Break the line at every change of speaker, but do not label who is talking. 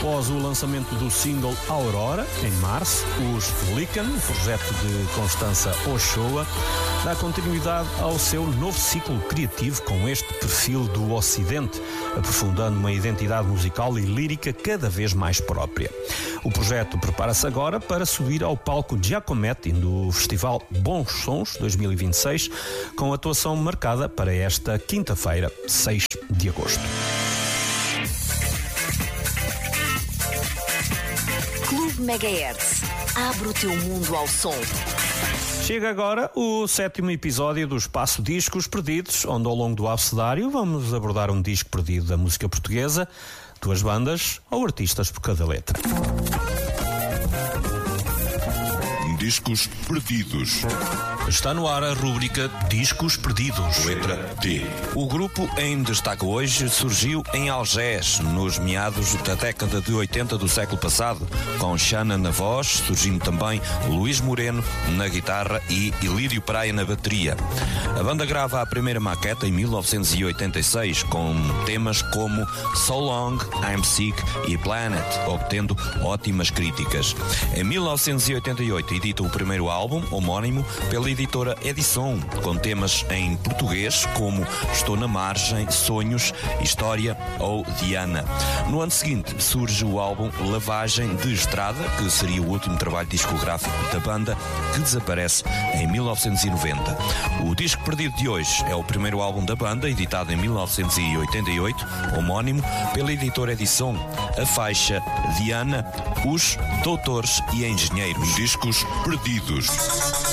Após o lançamento do single Aurora, em março, os Flicken, projeto de Constança Ochoa, dá continuidade ao seu novo ciclo criativo com este perfil do Ocidente, aprofundando uma identidade musical e lírica cada vez mais própria. O projeto prepara-se agora para subir ao palco Giacometti do Festival Bons Sons 2026, com atuação marcada para esta quinta-feira, 6 de agosto.
Clube Megahertz. Abre o teu mundo ao som.
Chega agora o 7º episódio do Espaço Discos Perdidos, onde ao longo do abecedário vamos abordar um disco perdido da música portuguesa, 2 bandas ou artistas por cada letra.
Discos Perdidos.
Está no ar a rúbrica Discos Perdidos.
Letra D.
O grupo em destaque hoje surgiu em Algés, nos meados da década de 80 do século passado, com Xana na voz, surgindo também Luís Moreno na guitarra e Ilírio Praia na bateria. A banda grava a primeira maqueta em 1986, com temas como So Long, I'm Sick e Planet, obtendo ótimas críticas. Em 1988 edita o primeiro álbum, homónimo, pela editora Edição, com temas em português como Estou na Margem, Sonhos, História ou Diana. No ano seguinte surge o álbum Lavagem de Estrada, que seria o último trabalho discográfico da banda, que desaparece em 1990. O disco perdido de hoje é o primeiro álbum da banda, editado em 1988, homónimo, pela editora Edição. A faixa Diana, Os Doutores e Engenheiros.
Discos Perdidos.